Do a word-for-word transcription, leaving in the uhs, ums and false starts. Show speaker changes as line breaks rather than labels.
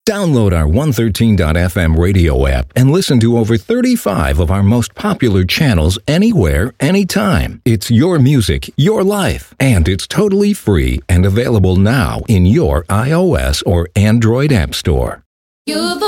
Download our one thirteen dot f m radio app and listen to over thirty-five of our most popular channels anywhere, anytime. It's your music, your life, and it's totally free and available now in your iOS or Android app store.
You're the